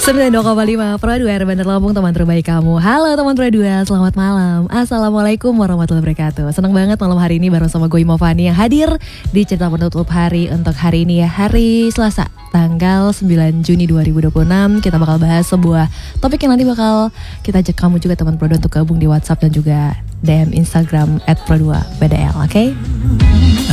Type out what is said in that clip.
92,5 Pro 2 Bandar Lampung, teman terbaik kamu. Halo teman Pro 2, selamat malam. Assalamualaikum warahmatullahi wabarakatuh. Senang banget malam hari ini bareng sama gue Imovani yang hadir di cerita penutup hari untuk hari ini ya, hari Selasa tanggal 9 Juni 2026. Kita bakal bahas sebuah topik yang nanti bakal kita ajak kamu juga teman Pro 2 untuk gabung di WhatsApp dan juga DM Instagram @pro2bdl, oke?